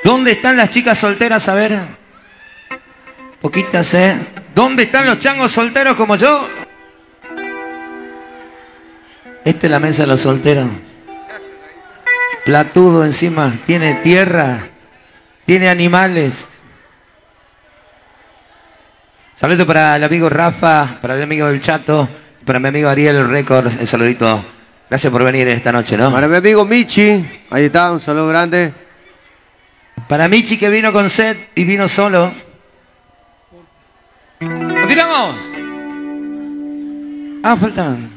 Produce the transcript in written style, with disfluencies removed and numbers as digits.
¿Dónde están las chicas solteras? A ver. Poquitas, ¿eh? ¿Dónde están los changos solteros como yo? Esta es la mesa de los solteros. Platudo encima. Tiene tierra. Tiene animales. Saludo para el amigo Rafa, para el amigo del Chato, para mi amigo Ariel Records. Un saludito. Gracias por venir esta noche, ¿no? Para mi amigo Michi. Ahí está, un saludo grande. Para Michi, que vino con set y vino solo. ¡Continuamos! Ah, faltan.